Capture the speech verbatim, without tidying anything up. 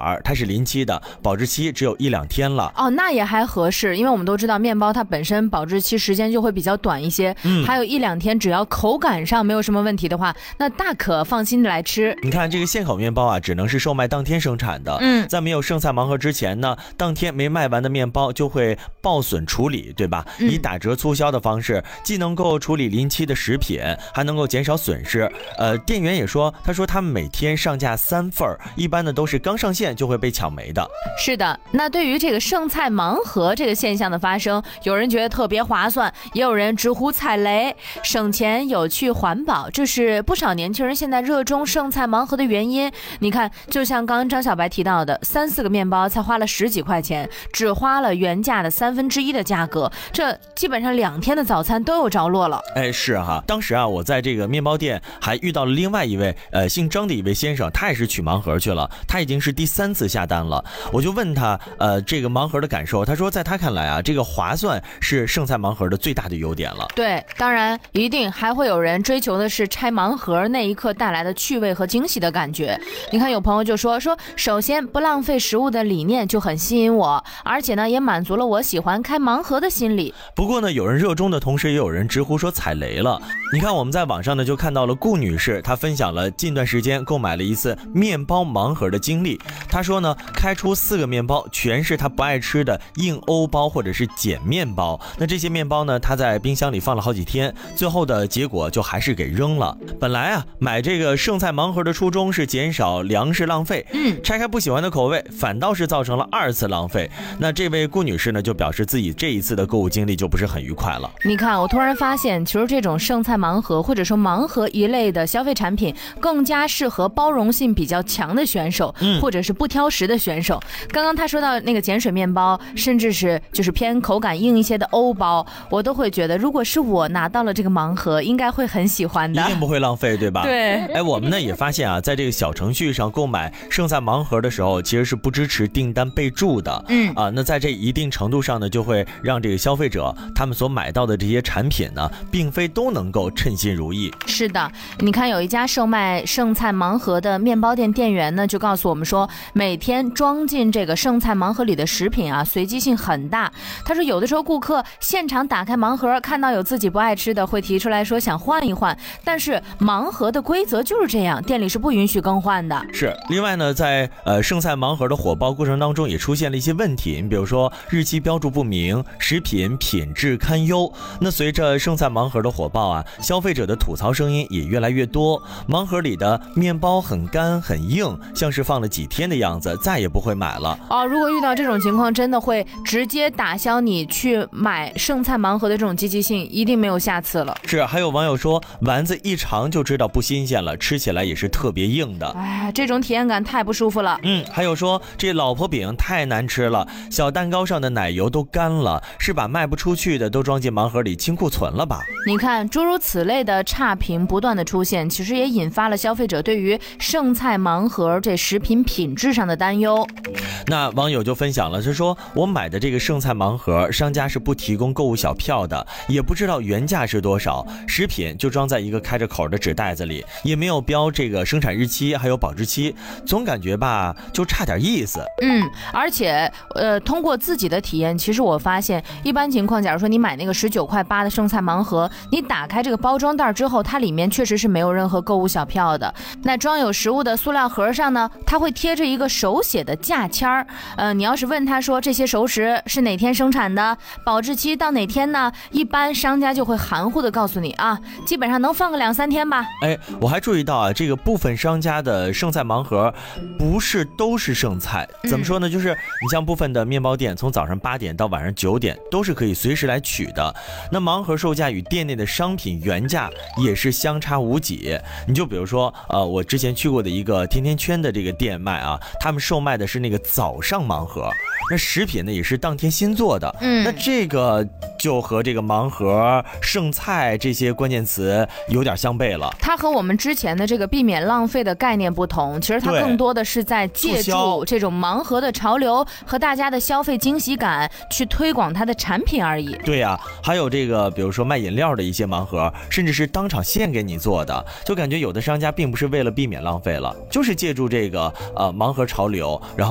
儿，它是临期的，保质期只有一两天了。 哦，那也还合适，因为我们都知道面包它本身保质期时间就会比较短一些，嗯，还有一两天，只要口感上没有什么问题的话，那大可放心的来吃。 你看这个现烤面包啊，只能是售卖当天生产的，嗯，在没有剩菜盲盒之前呢，当天没卖完的面包就会报损处理，对吧？以打折促销的方式，既能够处理临期的食品，还能够减少损失。呃，店员也说，他说他们每天上架三份儿，一般的都是刚上线就会被抢没的。 是的，那对于这个剩菜盲盒这个现象的发生，有人觉得特别划算，也有人直呼踩雷。省钱、有趣、环保，这是不少年轻人现在热衷剩菜盲盒的原因。你看，就像刚刚张小白提到的，三四个面包才花了十几块钱，只花了原价的三分之一的价格，这基本上两天的早餐都有着落了。 哎，是哈，当时啊，我在这个面包店还遇到了另外一位呃姓张的一位先生，他也是取盲盒去了，他已经是第三次下单了。我就问他呃这个盲盒的感受，他说在他看来啊，这个划算是剩菜盲盒的最大的优点了。 对，当然一定还会有人追求的是拆盲盒那一刻带来的趣味和惊喜的感觉。你看有朋友就说说，首先不浪费食物的理念就很吸引我，而且呢也满足了我喜欢开盲盒的心理。 不过呢，有人热衷的同时，也有人直呼说踩雷了。你看我们在网上呢就看到了顾女士，她分享了近段时间购买了一次面包盲盒的经历。她说呢，开出四个面包全是她不爱吃的硬欧包或者是碱面包，那这些面包呢，她在冰箱里放了好几天，最后的结果就还是给扔了。本来啊，买这个剩菜盲盒的初衷是减少粮食浪费，嗯，拆开不喜欢的口味，反倒是造成了二次浪费。那这位顾女士呢，就表示自己这一次的购物经历就不是很愉快了。 你看，我突然发现，其实这种剩菜盲盒或者说盲盒一类的消费产品，更加适合包容性比较强的选手，嗯，或者是不挑食的选手。刚刚他说到那个碱水面包，甚至是就是偏口感硬一些的欧包，我都会觉得，如果是我拿到了这个盲盒，应该会很喜欢的， 一定不会浪费，对吧？ 对。 哎，我们呢也发现啊，在这个小程序上购买剩菜盲盒的时候，其实是不支持订单备注的，嗯啊，那在这一定程度上呢，就会让这个消费者他们所买到的这些产品呢，并非都能够称心如意。 是的，你看有一家售卖剩菜盲盒的面包店店员呢，就告诉我们说，每天装进这个剩菜盲盒里的食品啊，随机性很大。他说有的时候顾客现场打开盲盒，看到有自己不爱吃的，会提出来说想换一换，但是盲盒的规则就是这样，店里是不允许更换的。 是，另外呢，在呃剩菜盲盒的火爆过程当中，也出现了一些问题，你比如说日期标注不明，食品品质堪忧。那随着剩菜盲盒的火爆啊，消费者的吐槽声音也越来越多。盲盒里的面包很干很硬，像是放了几天的样子，再也不会买了。 哦，如果遇到这种情况，真的会直接打消你去买剩菜盲盒的这种积极性，一定没有下次了。 是，还有网友说，丸子一尝就知道不新鲜了，吃起来也是特别硬的。 哎，这种体验感太不舒服了。 嗯，还有说这老婆饼太难吃了，小蛋糕上的奶油都干了，是把卖不出去的都装进盲盒里清库存了吧？ 你看，诸如此类的差评不断的出现，其实也引发了消费者对于剩菜盲盒这食品品质上的担忧。 那网友就分享了，他说我买的这个剩菜盲盒，商家是不提供购物小票的，也不知道原价是多少，食品就装在一个开着口的纸袋子里，也没有标这个生产日期还有保质期，总感觉吧就差点意思。 嗯，而且呃，通过自己的体验，其实我发现一般情况，假如说你买那个十九块八的剩菜盲盒，你打开这个包装袋之后，它里面确实是没有任何购物小票的。那装有食物的塑料盒上呢，它会贴着一个手写的价签儿。呃，你要是问他说这些熟食是哪天生产的，保质期到哪天呢？一般商家就会含糊的告诉你啊，基本上能放个两三天吧。 哎，我还注意到啊，这个部分商家的剩菜盲盒不是都是剩菜，怎么说呢？就是你像部分的面包店，从早上八点到晚上九点都是可以随时来取的。那盲盒售价与店内的商品原价也是相差无几。你就比如说，呃，我之前去过的一个甜甜圈的这个店卖啊，他们售卖的是那个早上盲盒，那食品呢也是当天新做的。嗯，那这个就和这个盲盒、剩菜这些关键词有点相悖了。 它和我们之前的这个避免浪费的概念不同，其实它更多的是在借助这种盲盒的潮流和大家的消费惊喜感去推广它的产品而已。 对呀、啊，还有这个比如说卖饮料的一些盲盒，甚至是当场现给你做的，就感觉有的商家并不是为了避免浪费了，就是借助这个呃盲盒潮流，然后